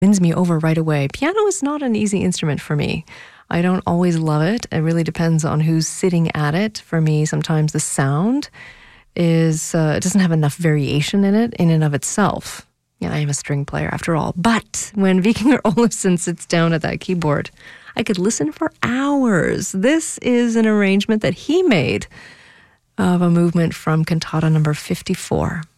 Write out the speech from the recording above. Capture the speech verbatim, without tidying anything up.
wins me over right away. Piano is not an easy instrument for me. I don't always love it. It really depends on who's sitting at it. For me, sometimes the sound is, uh, it doesn't have enough variation in it in and of itself. Yeah, I am a string player after all. But when Vikingur Olafsson sits down at that keyboard, I could listen for hours. This is an arrangement that he made of a movement from Cantata number fifty-four.